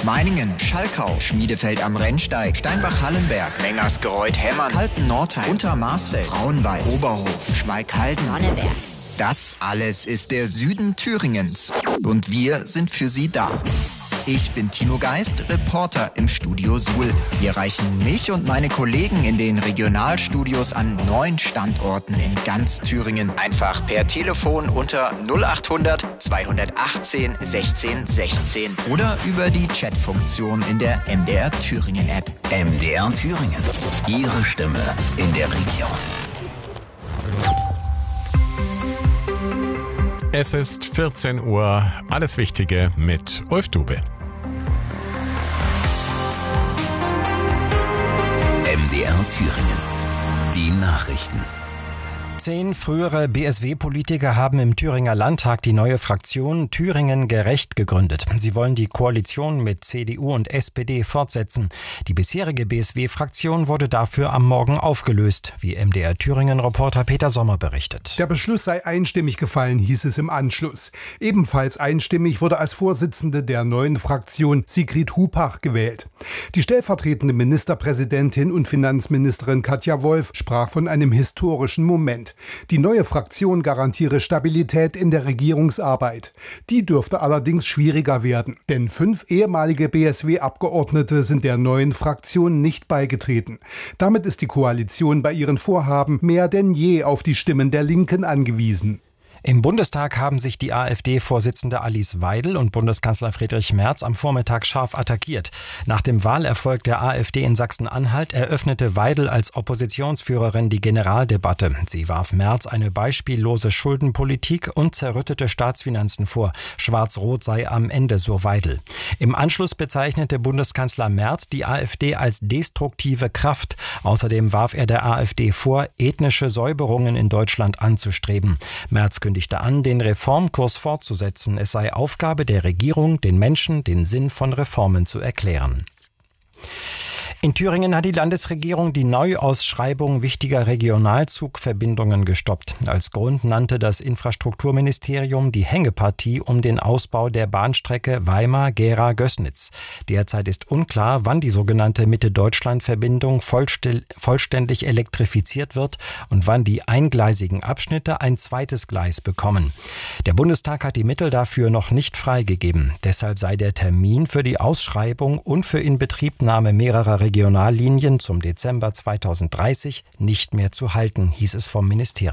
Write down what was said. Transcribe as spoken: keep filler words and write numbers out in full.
Meiningen, Schalkau, Schmiedefeld am Rennsteig, Steinbach-Hallenberg, Mengersgereuth-Hemmern, Kalten-Nordheim, Untermarsfeld, Frauenwald, Oberhof, Schmalkalden, Sonneberg. Das alles ist der Süden Thüringens. Und wir sind für Sie da. Ich bin Timo Geist, Reporter im Studio Suhl. Sie erreichen mich und meine Kollegen in den Regionalstudios an neun Standorten in ganz Thüringen. Einfach per Telefon unter null achthundert zweihundertachtzehn sechzehn sechzehn oder über die Chatfunktion in der M D R Thüringen App. M D R Thüringen. Ihre Stimme in der Region. Es ist vierzehn Uhr. Alles Wichtige mit Ulf Dube. M D R Thüringen. Die Nachrichten. Zehn frühere B S W-Politiker haben im Thüringer Landtag die neue Fraktion Thüringen gerecht gegründet. Sie wollen die Koalition mit C D U und S P D fortsetzen. Die bisherige B S W-Fraktion wurde dafür am Morgen aufgelöst, wie M D R Thüringen-Reporter Peter Sommer berichtet. Der Beschluss sei einstimmig gefallen, hieß es im Anschluss. Ebenfalls einstimmig wurde als Vorsitzende der neuen Fraktion Sigrid Hupach gewählt. Die stellvertretende Ministerpräsidentin und Finanzministerin Katja Wolf sprach von einem historischen Moment. Die neue Fraktion garantiere Stabilität in der Regierungsarbeit. Die dürfte allerdings schwieriger werden, denn fünf ehemalige B S W-Abgeordnete sind der neuen Fraktion nicht beigetreten. Damit ist die Koalition bei ihren Vorhaben mehr denn je auf die Stimmen der Linken angewiesen. Im Bundestag haben sich die AfD-Vorsitzende Alice Weidel und Bundeskanzler Friedrich Merz am Vormittag scharf attackiert. Nach dem Wahlerfolg der AfD in Sachsen-Anhalt eröffnete Weidel als Oppositionsführerin die Generaldebatte. Sie warf Merz eine beispiellose Schuldenpolitik und zerrüttete Staatsfinanzen vor. Schwarz-Rot sei am Ende, so Weidel. Im Anschluss bezeichnete Bundeskanzler Merz die AfD als destruktive Kraft. Außerdem warf er der AfD vor, ethnische Säuberungen in Deutschland anzustreben. Merz kündigte an, den Reformkurs fortzusetzen. Es sei Aufgabe der Regierung, den Menschen den Sinn von Reformen zu erklären. In Thüringen hat die Landesregierung die Neuausschreibung wichtiger Regionalzugverbindungen gestoppt. Als Grund nannte das Infrastrukturministerium die Hängepartie um den Ausbau der Bahnstrecke Weimar-Gera-Gößnitz. Derzeit ist unklar, wann die sogenannte Mitte-Deutschland-Verbindung vollständig elektrifiziert wird und wann die eingleisigen Abschnitte ein zweites Gleis bekommen. Der Bundestag hat die Mittel dafür noch nicht freigegeben. Deshalb sei der Termin für die Ausschreibung und für Inbetriebnahme mehrerer Regionallinien zum Dezember zweitausenddreißig nicht mehr zu halten, hieß es vom Ministerium.